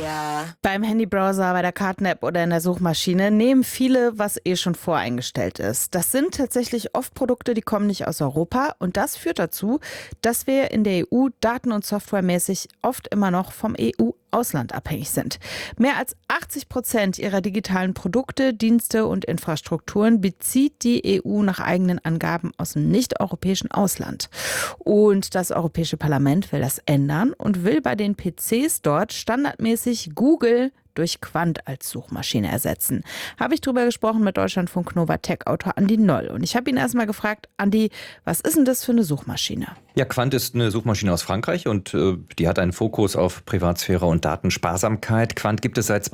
Beim Handybrowser, bei der Karten-App oder in der Suchmaschine nehmen viele, was schon voreingestellt ist. Das sind tatsächlich oft Produkte, die kommen nicht aus Europa. Und das führt dazu, dass wir in der EU daten- und softwaremäßig oft immer noch vom EU-Ausland abhängig sind. Mehr als 80% ihrer digitalen Produkte, Dienste und Infrastrukturen bezieht die EU nach eigenen Angaben aus dem nicht-europäischen Ausland. Und das Europäische Parlament will das ändern und will bei den PCs dort standardmäßig Google durch Quant als Suchmaschine ersetzen. Habe ich drüber gesprochen mit Deutschlandfunk Nova Tech-Autor Andi Noll. Und ich habe ihn erstmal gefragt, Andi, was ist denn das für eine Suchmaschine? Ja, Quant ist eine Suchmaschine aus Frankreich und die hat einen Fokus auf Privatsphäre und Datensparsamkeit. Quant gibt es seit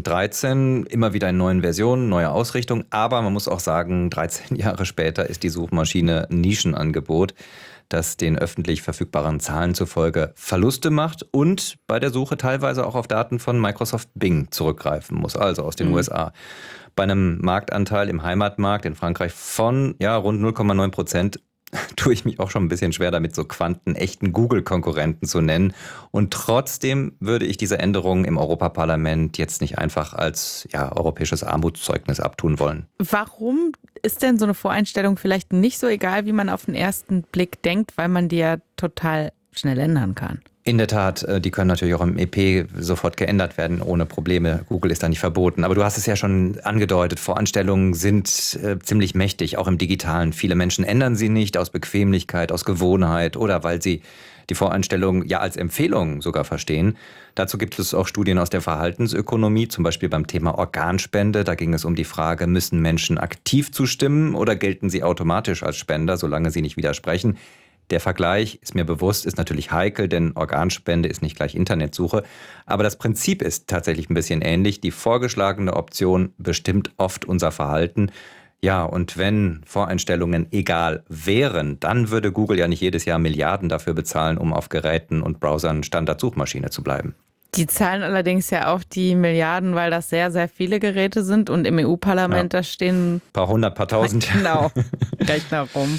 2013, immer wieder in neuen Versionen, neue Ausrichtung. Aber man muss auch sagen, 13 Jahre später ist die Suchmaschine ein Nischenangebot, das den öffentlich verfügbaren Zahlen zufolge Verluste macht und bei der Suche teilweise auch auf Daten von Microsoft Bing zurückgreifen muss, also aus den USA. Bei einem Marktanteil im Heimatmarkt in Frankreich von rund 0,9% tue ich mich auch schon ein bisschen schwer damit, so Quanten echten Google-Konkurrenten zu nennen. Und trotzdem würde ich diese Änderungen im Europaparlament jetzt nicht einfach als europäisches Armutszeugnis abtun wollen. Warum ist denn so eine Voreinstellung vielleicht nicht so egal, wie man auf den ersten Blick denkt, weil man die ja total schnell ändern kann? In der Tat, die können natürlich auch im EP sofort geändert werden, ohne Probleme. Google ist da nicht verboten. Aber du hast es ja schon angedeutet, Voranstellungen sind ziemlich mächtig, auch im Digitalen. Viele Menschen ändern sie nicht aus Bequemlichkeit, aus Gewohnheit oder weil sie die Voreinstellungen ja als Empfehlung sogar verstehen. Dazu gibt es auch Studien aus der Verhaltensökonomie, zum Beispiel beim Thema Organspende. Da ging es um die Frage, müssen Menschen aktiv zustimmen oder gelten sie automatisch als Spender, solange sie nicht widersprechen? Der Vergleich, ist mir bewusst, ist natürlich heikel, denn Organspende ist nicht gleich Internetsuche. Aber das Prinzip ist tatsächlich ein bisschen ähnlich. Die vorgeschlagene Option bestimmt oft unser Verhalten. Ja, und wenn Voreinstellungen egal wären, dann würde Google ja nicht jedes Jahr Milliarden dafür bezahlen, um auf Geräten und Browsern Standardsuchmaschine zu bleiben. Die zahlen allerdings ja auch die Milliarden, weil das sehr, sehr viele Geräte sind. Und im EU-Parlament, da stehen... Paar hundert, paar tausend. Genau, Rechner rum.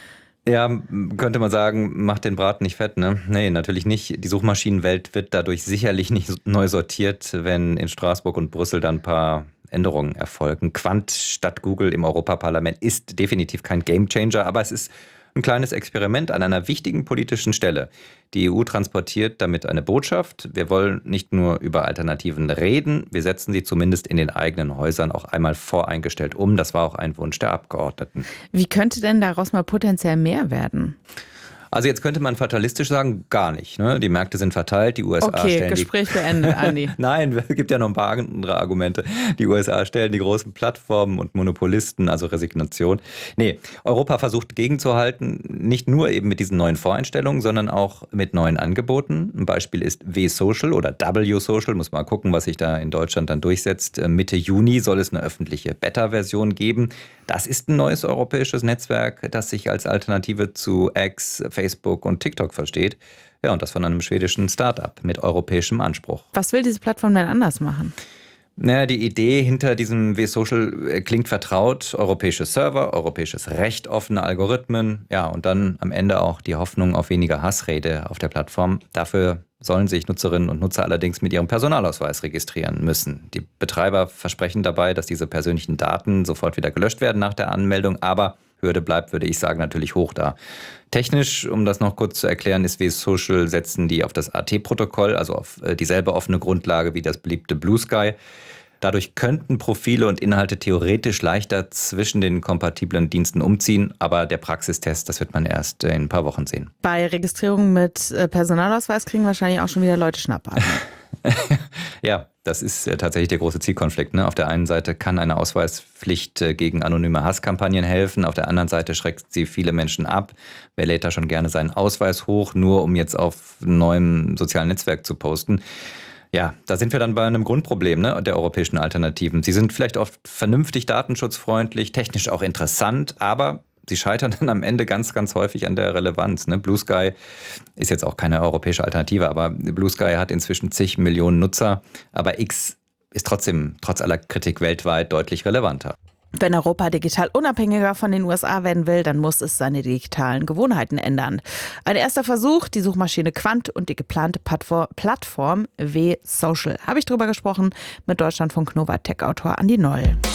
Ja, könnte man sagen, macht den Braten nicht fett, ne? Nee, natürlich nicht. Die Suchmaschinenwelt wird dadurch sicherlich nicht neu sortiert, wenn in Straßburg und Brüssel dann ein paar Änderungen erfolgen. Quant statt Google im Europaparlament ist definitiv kein Gamechanger, aber es ist ein kleines Experiment an einer wichtigen politischen Stelle. Die EU transportiert damit eine Botschaft. Wir wollen nicht nur über Alternativen reden, wir setzen sie zumindest in den eigenen Häusern auch einmal voreingestellt um. Das war auch ein Wunsch der Abgeordneten. Wie könnte denn daraus mal potenziell mehr werden? Also jetzt könnte man fatalistisch sagen, gar nicht. Ne? Die Märkte sind verteilt, die USA stellen Gespräch beendet, Andi. Nein, es gibt ja noch ein paar andere Argumente. Die USA stellen die großen Plattformen und Monopolisten, also Resignation. Nee, Europa versucht gegenzuhalten, nicht nur eben mit diesen neuen Voreinstellungen, sondern auch mit neuen Angeboten. Ein Beispiel ist W-Social oder W-Social, muss mal gucken, was sich da in Deutschland dann durchsetzt. Mitte Juni soll es eine öffentliche Beta-Version geben. Das ist ein neues europäisches Netzwerk, das sich als Alternative zu X, Facebook und TikTok versteht. Ja, und das von einem schwedischen Start-up mit europäischem Anspruch. Was will diese Plattform denn anders machen? Naja, die Idee hinter diesem W-Social klingt vertraut. Europäische Server, europäisches Recht, offene Algorithmen. Ja, und dann am Ende auch die Hoffnung auf weniger Hassrede auf der Plattform. Dafür sollen sich Nutzerinnen und Nutzer allerdings mit ihrem Personalausweis registrieren müssen. Die Betreiber versprechen dabei, dass diese persönlichen Daten sofort wieder gelöscht werden nach der Anmeldung. Aber Hürde bleibt, würde ich sagen, natürlich hoch da. Technisch, um das noch kurz zu erklären, ist W-Social, setzen die auf das AT-Protokoll, also auf dieselbe offene Grundlage wie das beliebte Blue Sky. Dadurch könnten Profile und Inhalte theoretisch leichter zwischen den kompatiblen Diensten umziehen, aber der Praxistest, das wird man erst in ein paar Wochen sehen. Bei Registrierung mit Personalausweis kriegen wahrscheinlich auch schon wieder Leute Schnappatmung. Ja, das ist tatsächlich der große Zielkonflikt. Ne? Auf der einen Seite kann eine Ausweispflicht gegen anonyme Hasskampagnen helfen, auf der anderen Seite schreckt sie viele Menschen ab. Wer lädt da schon gerne seinen Ausweis hoch, nur um jetzt auf einem neuen sozialen Netzwerk zu posten? Ja, da sind wir dann bei einem Grundproblem, ne, der europäischen Alternativen. Sie sind vielleicht oft vernünftig datenschutzfreundlich, technisch auch interessant, aber sie scheitern dann am Ende ganz, ganz häufig an der Relevanz. Ne? Blue Sky ist jetzt auch keine europäische Alternative, aber Blue Sky hat inzwischen zig Millionen Nutzer. Aber X ist trotzdem, trotz aller Kritik weltweit, deutlich relevanter. Wenn Europa digital unabhängiger von den USA werden will, dann muss es seine digitalen Gewohnheiten ändern. Ein erster Versuch, die Suchmaschine Quant und die geplante Plattform W-Social. Habe ich drüber gesprochen mit Deutschlandfunk Nova Tech-Autor Andi Noll.